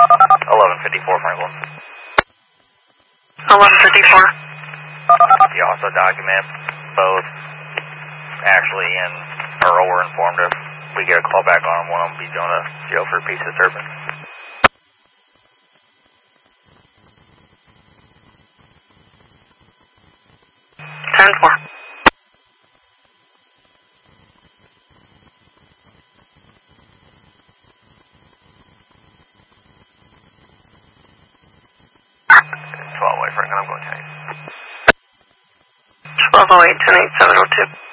1154 Franklin. 1154. You also document both Ashley and Earl were informed if we get a call back on them, one of them be going to jail for a piece of disturbance. I'm going to 1208, 10702.